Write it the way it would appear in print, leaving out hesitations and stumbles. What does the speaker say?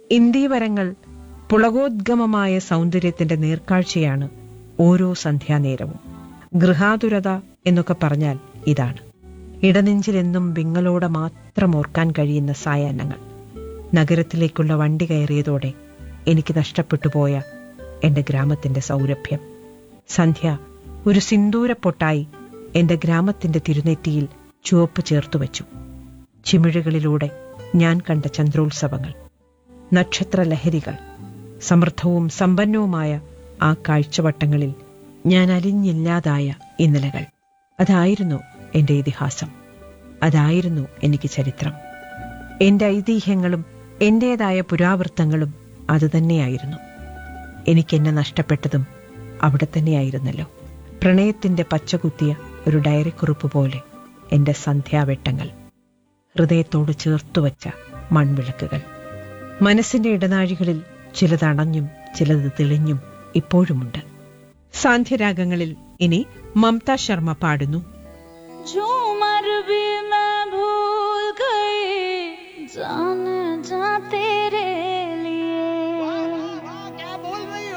ഇന്ദീവരങ്ങൾ പുളകോദ്ഗമമായ സൗന്ദര്യത്തിന്റെ നേർക്കാഴ്ചയാണ് ഓരോ സന്ധ്യാനേരവും. ഗൃഹാതുരത എന്നൊക്കെ പറഞ്ഞാൽ ഇതാണ്. ഇടനെഞ്ചിലെന്നും വിങ്ങളോടെ മാത്രം ഓർക്കാൻ കഴിയുന്ന സായാഹ്നങ്ങൾ. നഗരത്തിലേക്കുള്ള വണ്ടി കയറിയതോടെ എനിക്ക് നഷ്ടപ്പെട്ടു പോയ എന്റെ ഗ്രാമത്തിന്റെ സൗരഭ്യം. സന്ധ്യ ഒരു സിന്ദൂരപ്പൊട്ടായി എന്റെ ഗ്രാമത്തിന്റെ തിരുനെറ്റിയിൽ ചുവപ്പ് ചേർത്തുവച്ചു. ചിമിഴുകളിലൂടെ ഞാൻ കണ്ട ചന്ദ്രോത്സവങ്ങൾ, നക്ഷത്രലഹരികൾ, സമൃദ്ധവും സമ്പന്നവുമായ ആ കാഴ്ചവട്ടങ്ങളിൽ ഞാൻ അലിഞ്ഞില്ലാതായ ഇന്നലകൾ. അതായിരുന്നു എന്റെ ഇതിഹാസം. അതായിരുന്നു എനിക്ക് ചരിത്രം. എന്റെ ഐതിഹ്യങ്ങളും എന്റേതായ പുരാവൃത്തങ്ങളും അതുതന്നെയായിരുന്നു. എനിക്കെന്നെ നഷ്ടപ്പെട്ടതും അവിടെ തന്നെയായിരുന്നല്ലോ. പ്രണയത്തിന്റെ പച്ചകുത്തിയ ഒരു ഡയറിക്കുറിപ്പ് പോലെ എന്റെ സന്ധ്യാവെട്ടങ്ങൾ, ഹൃദയത്തോട് ചേർത്തുവച്ച മൺവിളക്കുകൾ. മനസ്സിന്റെ ഇടനാഴികളിൽ ചിലത് അണഞ്ഞും ചിലത് തെളിഞ്ഞും ഇപ്പോഴുമുണ്ട്. സാന്ധ്യരാഗങ്ങളിൽ ഇനി മമത ശർമ്മ പാടുന്നു. झूमर भी मैं भूल गई जाने